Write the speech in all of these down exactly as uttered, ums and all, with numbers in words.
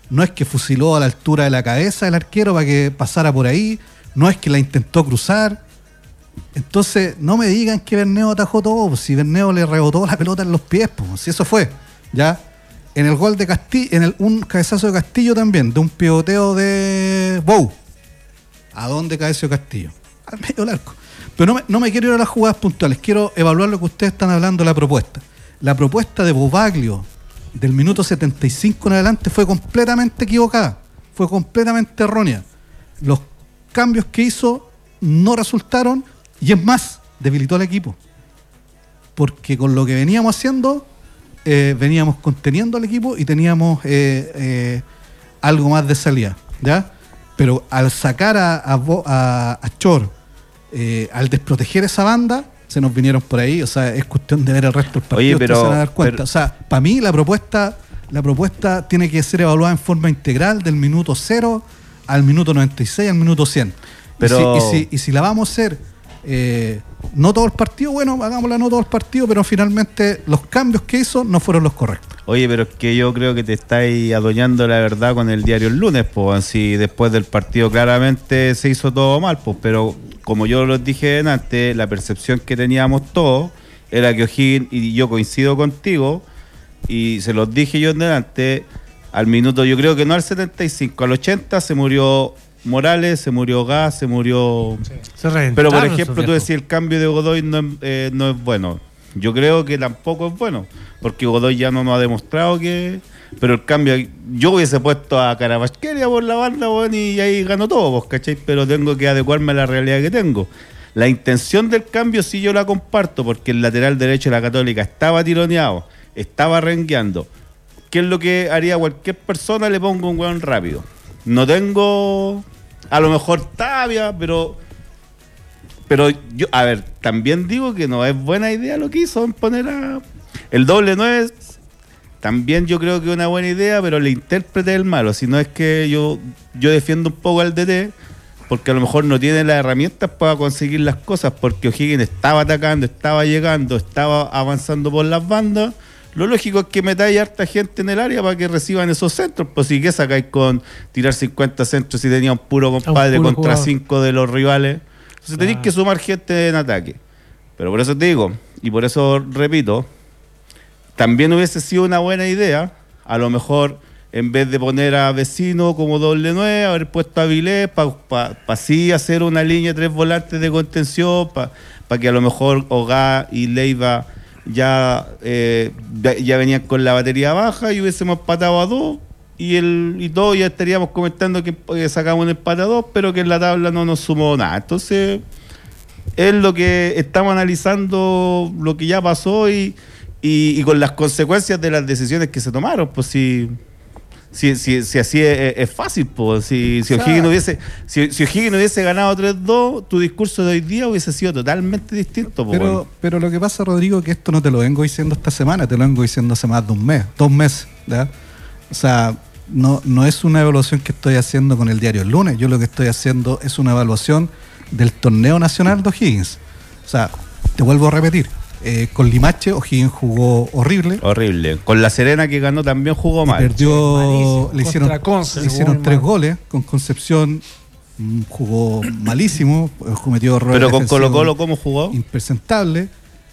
no es que fusiló a la altura de la cabeza del arquero para que pasara por ahí, no es que la intentó cruzar. Entonces, no me digan que Berneo atajó todo, pues, si Berneo le rebotó la pelota en los pies, pues, si eso fue, ¿ya? En el gol de Castillo, en el, un cabezazo de Castillo también, de un pivoteo de Bou. ¿A dónde cabeció Castillo? Al medio del arco. Pero no me, no me quiero ir a las jugadas puntuales, quiero evaluar lo que ustedes están hablando de la propuesta. La propuesta de Bobaglio del minuto setenta y cinco en adelante fue completamente equivocada, fue completamente errónea. Los cambios que hizo no resultaron y es más, debilitó al equipo. Porque con lo que veníamos haciendo, eh, veníamos conteniendo al equipo y teníamos eh, eh, algo más de salida, ¿ya? Pero al sacar a, a, a, a Chor, eh, al desproteger esa banda, se nos vinieron por ahí. O sea, es cuestión de ver el resto del partido. Oye, pero, se van a dar cuenta. pero... O sea, para mí la propuesta, la propuesta tiene que ser evaluada en forma integral del minuto cero al minuto noventa y seis al minuto cien. Pero... Y, si, y, si, y si la vamos a hacer eh, no todo el partido, bueno, hagámosla no todo el partido, pero finalmente los cambios que hizo no fueron los correctos. Oye, pero es que yo creo que te estáis adueñando la verdad con el diario el lunes, pues, si después del partido claramente se hizo todo mal, pues, pero como yo los dije antes, la percepción que teníamos todos era que O'Higgins, y yo coincido contigo, y se los dije yo en delante, al minuto, yo creo que no al setenta y cinco, al ochenta se murió Morales, se murió Gas, se murió... Sí. Se pero por ejemplo, tú decías el cambio de Godoy no es, eh, no es bueno. Yo creo que tampoco es bueno, porque Godoy ya no nos ha demostrado que... Pero el cambio, yo hubiese puesto a Carabasquelia por la banda, bueno, y ahí ganó todo, vos, ¿cachai? Pero tengo que adecuarme a la realidad que tengo. La intención del cambio sí yo la comparto, porque el lateral derecho de la Católica estaba tironeado, estaba rengueando. ¿Qué es lo que haría cualquier persona? Le pongo un hueón rápido. No tengo, a lo mejor Tapia, pero... Pero yo, a ver, también digo que no es buena idea lo que hizo en poner a... El doble nueve, también yo creo que es una buena idea, pero el intérprete es el malo. Si no es que yo, yo defiendo un poco al D T, porque a lo mejor no tiene las herramientas para conseguir las cosas, porque O'Higgins estaba atacando, estaba llegando, estaba avanzando por las bandas. Lo lógico es que metáis harta gente en el área para que reciban esos centros. Pues si que sacáis con tirar cincuenta centros si tenía un puro compadre un puro contra jugador. Cinco de los rivales. Entonces ah. tenéis que sumar gente en ataque. Pero por eso te digo, y por eso repito, también hubiese sido una buena idea, a lo mejor en vez de poner a Vecino como doble nueve, haber puesto a Vilés para pa, pa así hacer una línea de tres volantes de contención, para pa que a lo mejor Ogá y Leiva ya, eh, ya venían con la batería baja y hubiésemos empatado a dos y, el, y todos ya estaríamos comentando que eh, sacamos un empate a dos, pero que en la tabla no nos sumó nada. Entonces, es lo que estamos analizando, lo que ya pasó y, y, y con las consecuencias de las decisiones que se tomaron. Pues si, si, si, si así es, es fácil, pues si, si O'Higgins no hubiese, si, si O'Higgins hubiese ganado tres dos, tu discurso de hoy día hubiese sido totalmente distinto. Pues, pero, bueno. pero lo que pasa, Rodrigo, que esto no te lo vengo diciendo esta semana, te lo vengo diciendo hace más de un mes, dos meses, ¿ya? O sea, no, no es una evaluación que estoy haciendo con el diario el lunes, yo lo que estoy haciendo es una evaluación del torneo nacional de O'Higgins. O sea, te vuelvo a repetir, eh, con Limache O'Higgins jugó horrible. Horrible. Con La Serena, que ganó, también jugó mal. Perdió, le hicieron, Conce, le hicieron tres mal. goles. Con Concepción mmm, jugó malísimo, cometió errores. Pero con Colo Colo, ¿cómo jugó? Impresentable.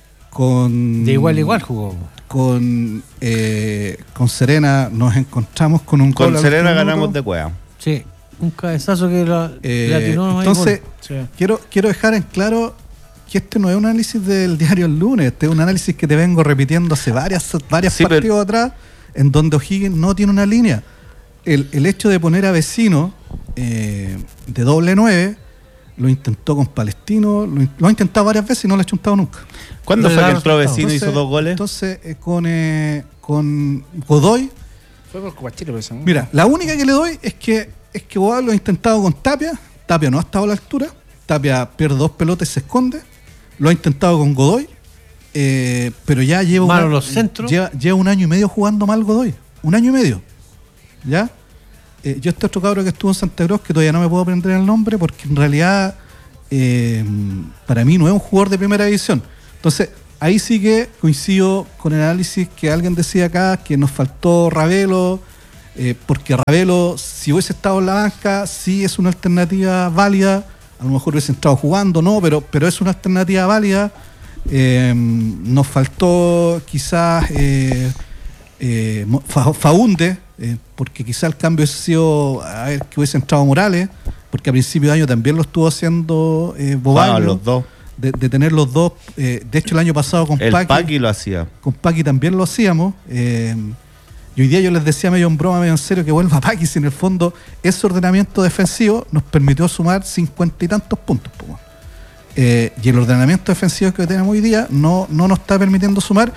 Con, de igual a igual jugó. Con, eh, con Serena nos encontramos con un con gol. Con Serena ganamos de cueva. Sí. Un cabezazo que la, eh, le atinó. Entonces, sí. quiero, quiero dejar en claro que este no es un análisis del diario el lunes, este es un análisis que te vengo repitiendo hace varias, varias sí, partidos pero... atrás, en donde O'Higgins no tiene una línea. El, el hecho de poner a Vecino eh, de doble nueve, lo intentó con Palestino, lo, lo ha intentado varias veces y no lo ha chuntado nunca. ¿Cuándo fue que entró Vecino y hizo dos goles? Entonces, eh, con, eh, con Godoy. Fue por Copachilo, pero eso, ¿no? Mira, la única que le doy es que es que Godoy lo ha intentado con Tapia. Tapia no ha estado a la altura. Tapia pierde dos pelotas y se esconde. Lo ha intentado con Godoy. Eh, pero ya lleva, Malo una, los centros. Lleva, lleva un año y medio jugando mal Godoy. Un año y medio. ¿Ya? Eh, yo este otro cabro que estuvo en Santa Cruz, que todavía no me puedo aprender el nombre, porque en realidad eh, para mí no es un jugador de primera división. Entonces, ahí sí que coincido con el análisis que alguien decía acá, que nos faltó Ravelo. eh, porque Ravelo, si hubiese estado en la banca, sí es una alternativa válida. A lo mejor hubiese estado jugando, no, pero, pero es una alternativa válida. Eh, nos faltó quizás eh, eh, Faúnde, eh, porque quizás el cambio hubiese sido a ver que hubiese entrado Morales, porque a principio de año también lo estuvo haciendo eh, Bobaglio, Ah, los dos. de, de tener los dos. Eh, de hecho, el año pasado con El Paqui, Paqui lo hacía. con Paqui también lo hacíamos. Eh, y hoy día yo les decía medio en broma, medio en serio, que vuelva Paqui, si en el fondo ese ordenamiento defensivo nos permitió sumar cincuenta y tantos puntos. Po. Eh, y el ordenamiento defensivo que tenemos hoy día no, no nos está permitiendo sumar.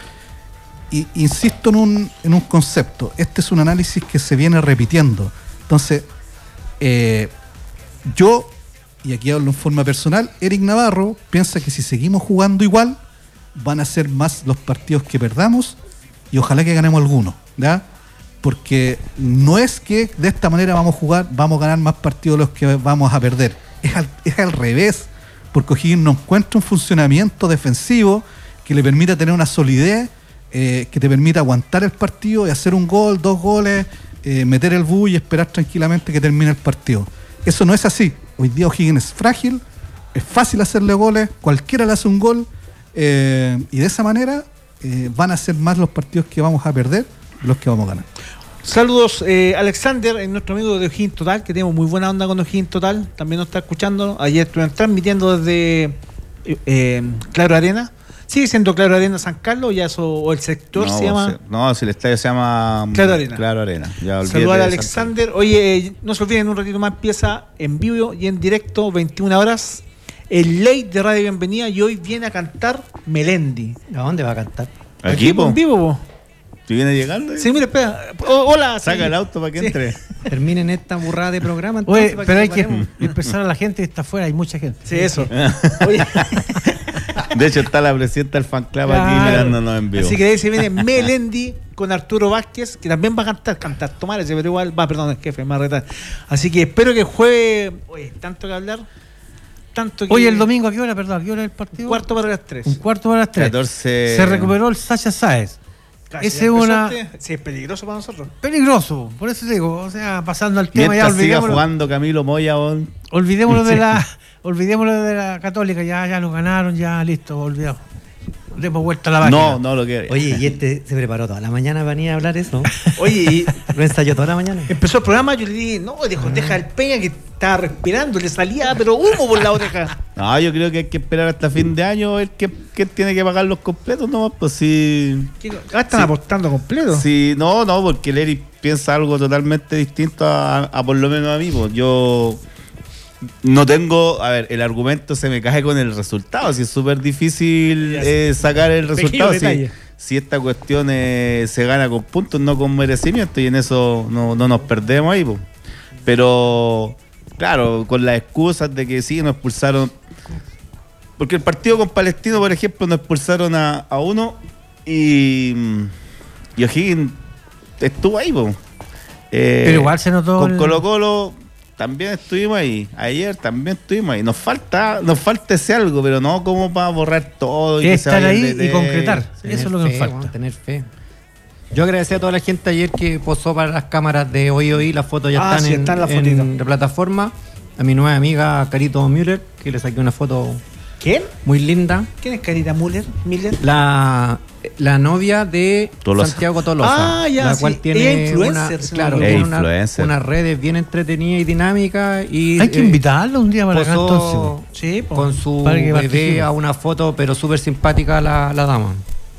Y insisto en un, en un concepto. Este es un análisis que se viene repitiendo. Entonces, eh, yo, y aquí hablo en forma personal, Eric Navarro piensa que si seguimos jugando igual, van a ser más los partidos que perdamos y ojalá que ganemos algunos, ¿ya? Porque no es que de esta manera vamos a jugar, vamos a ganar más partidos de los que vamos a perder. Es al, es al revés, porque O'Higgins no encuentra un funcionamiento defensivo que le permita tener una solidez, eh, que te permita aguantar el partido y hacer un gol, dos goles, eh, meter el bus y esperar tranquilamente que termine el partido. Eso no es así. Hoy día O'Higgins es frágil, es fácil hacerle goles, cualquiera le hace un gol, eh, y de esa manera eh, van a ser más los partidos que vamos a perder de los que vamos a ganar. Saludos, eh, Alexander, nuestro amigo de O'Higgins Total, que tenemos muy buena onda con O'Higgins Total, también nos está escuchando. Ayer estuvieron transmitiendo desde eh, Claro Arena. ¿Sigue siendo Claro Arena San Carlos ya eso, o el sector No, se llama? se- no, si el estadio se llama Claro Arena. Claro Arena. Ya, olvídate Saludar a de San Alexander. Oye, eh, no se olviden, un ratito más empieza en vivo y en directo, veintiuna horas, el late de Radio Bienvenida, y hoy viene a cantar Melendi. ¿A dónde va a cantar? Carlos. Aquí, po. en vivo, po. ¿Tú vienes llegando? Sí, mira, espera. O- hola. Saca sí. el auto para que Sí. entre. Terminen esta burrada de programa. entonces, Oye, para pero hay que paremos. empezar a la gente que está afuera, hay mucha gente. Sí, eso. Oye, De hecho, está la presidenta del fan club aquí claro. mirándonos en vivo. Así que de ahí se viene Melendi con Arturo Vázquez, que también va a cantar, cantar, tomar ese, pero igual va, perdón, el jefe, más retal. Así que espero que juegue. Oye, tanto que hablar. Tanto que. Oye, el domingo, ¿a qué hora, perdón? ¿A qué hora es el partido? Cuarto para las tres. Un cuarto para las tres. catorce Se recuperó el Sacha Sáez. Casi Ese ya es una- empezaste. Sí, es peligroso para nosotros. Peligroso, por eso digo, o sea, pasando al tema, ya Mientras siga olvidémoslo, jugando Camilo Moya, bon. olvidémoslo de Sí. la olvidémoslo de la Católica, ya ya lo ganaron, ya listo, olvidado. Demos vuelta a la máquina. No, no lo quiere. Oye, y este se preparó toda la mañana para venir a hablar eso. Oye, y Lo ensayó toda la mañana. empezó el programa, yo le dije, no, dijo, deja el Peña que estaba respirando, le salía, pero humo por la oreja. No, yo creo que hay que esperar hasta fin de año a ver qué, qué tiene que pagar los completos nomás, pues si... ¿Qué- Ah, están Sí. apostando completo. si no, no, porque el Eric piensa algo totalmente distinto a, a por lo menos a mí, pues yo... No tengo, a ver, el argumento se me cae con el resultado, si es súper difícil Ya eh, sacar el Pequeño resultado, si, detalle. si esta cuestión eh, se gana con puntos, no con merecimiento, y en eso no, no nos perdemos ahí, pues. Pero, claro, con las excusas de que sí, nos expulsaron, porque el partido con Palestino, por ejemplo, nos expulsaron a, a uno y, y O'Higgins estuvo ahí, pues. Eh, Pero igual se notó con el- Colo Colo también estuvimos ahí. Ayer también estuvimos ahí. Nos falta, nos falta ese algo, pero no como para borrar todo. y que se estar vaya ahí el D T. y concretar. Eso es lo que nos fe, falta. weón, tener fe. Yo agradecí a toda la gente ayer que posó para las cámaras de Hoy Hoy. Las fotos ya Ah, están, sí, en, están las en fotitos. la plataforma. A mi nueva amiga Carito Müller, que le saqué una foto ¿Quién? muy linda. ¿Quién es Carita Müller? ¿Miller? La, la novia de Tolosa. Santiago Tolosa. Ah, ya, la sí. cual tiene Ella es influencer, una, si no claro, me equivoco. tiene Es una- influencer. unas redes bien entretenidas y dinámicas. Y, Hay que eh, invitarlo un día para acá posó entonces. po. Sí, po. con su Para que bebé participe. a una foto, pero súper simpática la, la dama.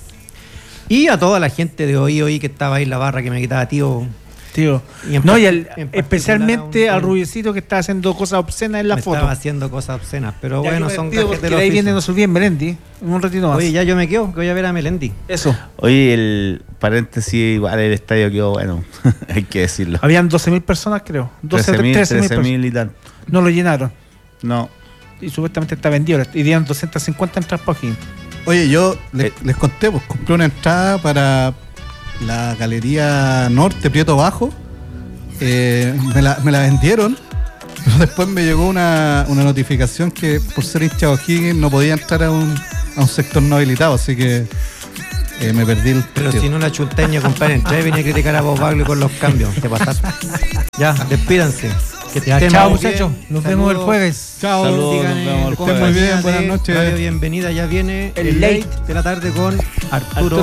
Y a toda la gente de Hoy Hoy que estaba ahí en la barra que me quitaba tío. Tío. Y en No, y par- al- en particular especialmente a un- al rubiecito que está haciendo cosas obscenas en la me foto. estaba haciendo cosas obscenas. Pero Ya, bueno, yo me son despido gajes porque del de ahí oficio. viene, no se olviden, Melendi. En un ratito más. Oye, ya yo me quedo, que voy a ver a Melendi. Eso. Oye, el paréntesis, igual el estadio quedó bueno. Hay que decirlo. Habían doce mil personas, creo. doce, trece mil, trece mil trece personas. mil y tanto. No lo llenaron. No. Y supuestamente está vendido. Y dieron doscientas cincuenta entradas para O'Higgins. Oye, yo les, Eh. les conté, pues compré una entrada para la Galería Norte, Prieto Bajo. Eh, me, la, me la vendieron, pero después me llegó una, una notificación que por ser hincha de O'Higgins no podía entrar a un, a un sector no habilitado, así que eh, me perdí el Pero partido. si no la chunteña, compadre, entré y vine a criticar a Bob Bagley con los cambios. Te pasaste. Ya, despídanse. Que Ya, estén chao, muy bien. muchachos. Nos vemos el Saludos. jueves. Chao. Saludos, Sigan nos en vemos el Estén muy bien, compañía buenas de noches. Radio Bienvenida, ya viene El el late late de la tarde con Arturo